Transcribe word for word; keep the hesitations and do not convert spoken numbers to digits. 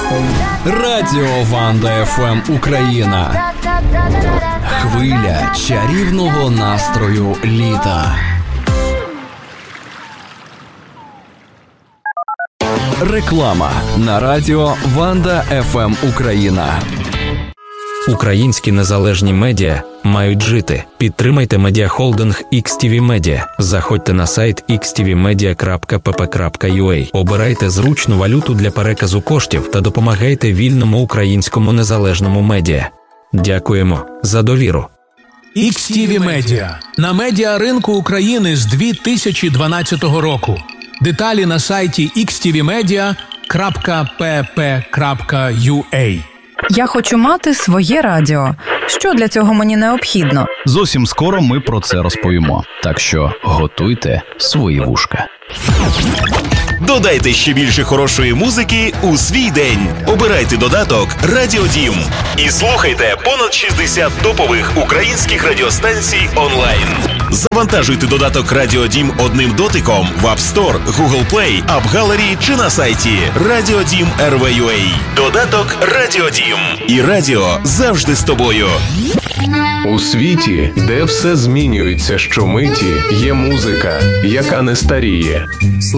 Радіо Ванда еф ем Україна. Хвиля чарівного настрою літа. Реклама на радіо Ванда еф ем Україна. Українські незалежні медіа мають жити. Підтримайте медіахолдинг ікс ті ві Media. Заходьте на сайт ікс ті ві медіа крапка пі пі крапка ю а. Обирайте зручну валюту для переказу коштів та допомагайте вільному українському незалежному медіа. Дякуємо за довіру. ікс ті ві Media. На медіаринку України з дві тисячі дванадцятого року. Деталі на сайті ікс ті ві медіа крапка пі пі крапка ю а. Я хочу мати своє радіо. Що для цього мені необхідно? Зовсім скоро ми про це розповімо. Так що готуйте свої вушка. Додайте ще більше хорошої музики у свій день. Обирайте додаток «Радіо Дім» і слухайте понад шістдесят топових українських радіостанцій онлайн. Завантажуйте додаток «Радіо Дім» одним дотиком в App Store, Google Play, App Gallery чи на сайті радіо дім крапка ар ве ю а. Додаток «Радіо Дім». І радіо завжди з тобою. У світі, де все змінюється щомиті, є музика, яка не старіє.